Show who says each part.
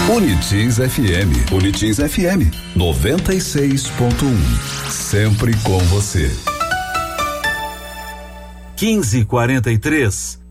Speaker 1: Unitins FM. Unitins FM 96.1. Sempre com você.
Speaker 2: 15:43.